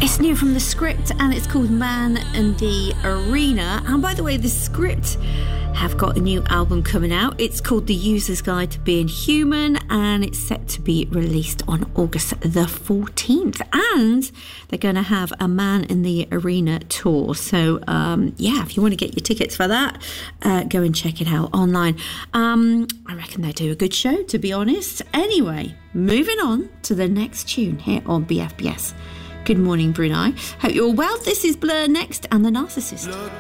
It's new from The Script and it's called Man in the Arena. And by the way, The Script have got a new album coming out. It's called The User's Guide to Being Human and it's set to be released on August the 14th. And they're going to have a Man in the Arena tour. So, if you want to get your tickets for that, go and check it out online. I reckon they do a good show, to be honest. Anyway, moving on to the next tune here on BFBS. Good morning, Brunei. Hope you're well. This is Blur next and The Narcissist. Look